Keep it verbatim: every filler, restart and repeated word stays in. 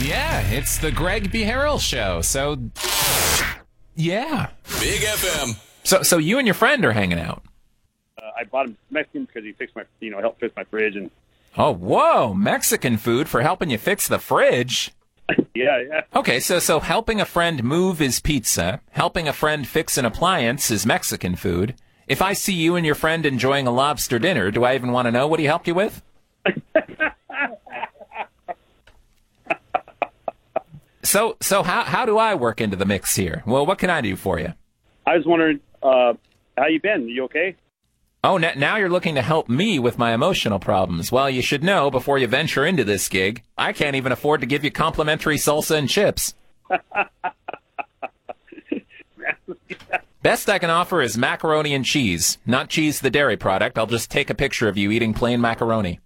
Yeah, it's the Greg B. Harrell Show. So, yeah. Big F M. So, so you and your friend are hanging out. Uh, I bought him Mexican because he fixed my, you know, helped fix my fridge. And Oh, whoa, Mexican food for helping you fix the fridge. yeah, yeah. Okay, so so helping a friend move is pizza. Helping a friend fix an appliance is Mexican food. If I see you and your friend enjoying a lobster dinner, do I even want to know what he helped you with? So, so how how do I work into the mix here? Well, what can I do for you? I was wondering, uh, how you been? You okay? Oh, n- now you're looking to help me with my emotional problems. Well, you should know before you venture into this gig, I can't even afford to give you complimentary salsa and chips. Best I can offer is macaroni and cheese. Not cheese, the dairy product. I'll just take a picture of you eating plain macaroni.